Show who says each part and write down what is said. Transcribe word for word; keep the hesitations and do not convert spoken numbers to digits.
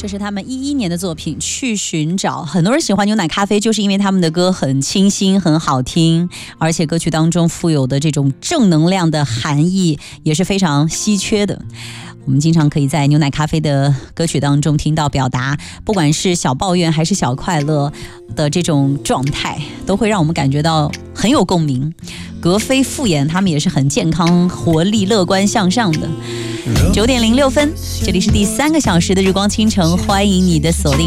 Speaker 1: 是他们一一年的作品《去寻找》。很多人喜欢牛奶咖啡，就是因为他们的歌很清新、很好听，而且歌曲当中富有的这种正能量的含义也是非常稀缺的。我们经常可以在牛奶咖啡的歌曲当中听到表达，不管是小抱怨还是小快乐的这种状态，都会让我们感觉到很有共鸣。格非复言，他们也是很健康、活力、乐观向上的。九点零六分，这里是第三个小时的日光倾城，欢迎你的锁定。